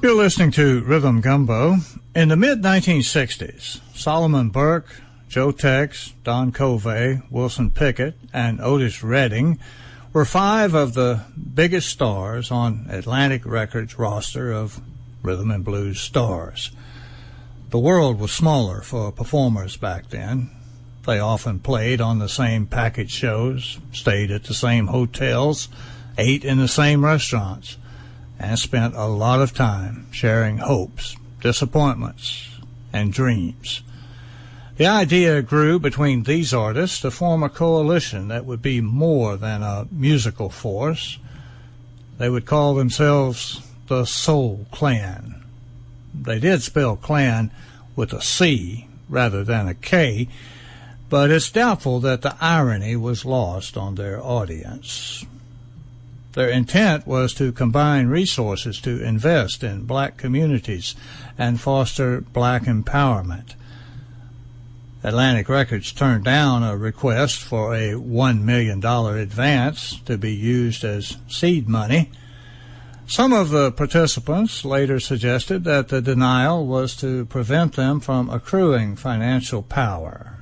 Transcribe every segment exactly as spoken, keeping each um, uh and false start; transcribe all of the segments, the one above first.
You're listening to Rhythm Gumbo. In the mid nineteen sixties, Solomon Burke, Joe Tex, Don Covey, Wilson Pickett, and Otis Redding were five of the biggest stars on Atlantic Records' roster of rhythm and blues stars. The world was smaller for performers back then. They often played on the same package shows, stayed at the same hotels, ate in the same restaurants, and spent a lot of time sharing hopes, disappointments, and dreams. The idea grew between these artists to form a coalition that would be more than a musical force. They would call themselves the Soul Clan. They did spell clan with a C rather than a K, but it's doubtful that the irony was lost on their audience. Their intent was to combine resources to invest in black communities and foster black empowerment. Atlantic Records turned down a request for a one million dollars advance to be used as seed money. Some of the participants later suggested that the denial was to prevent them from accruing financial power.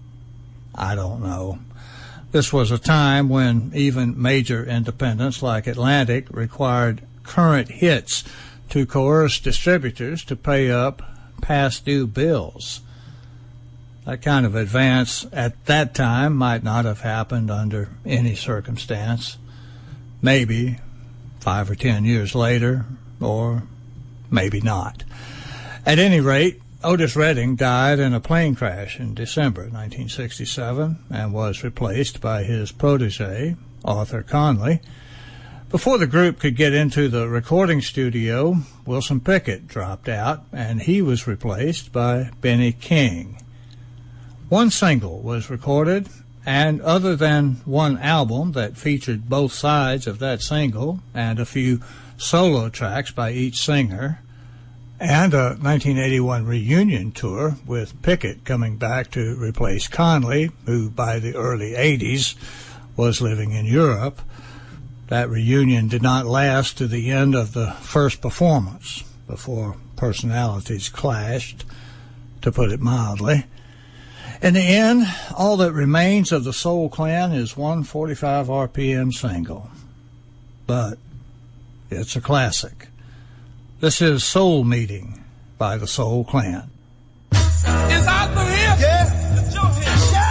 I don't know. This was a time when even major independents like Atlantic required current hits to coerce distributors to pay up past due bills. That kind of advance at that time might not have happened under any circumstance. Maybe five or ten years later, or maybe not. At any rate, Otis Redding died in a plane crash in December nineteen sixty-seven and was replaced by his protege, Arthur Conley. Before the group could get into the recording studio, Wilson Pickett dropped out, and he was replaced by Benny King. One single was recorded, and other than one album that featured both sides of that single and a few solo tracks by each singer, and a nineteen eighty-one reunion tour with Pickett coming back to replace Conley, who by the early eighties was living in Europe. That reunion did not last to the end of the first performance, before personalities clashed, to put it mildly. In the end, all that remains of the Soul Clan is one forty-five R P M single. But it's a classic. This is Soul Meeting by the Soul Clan. Is out the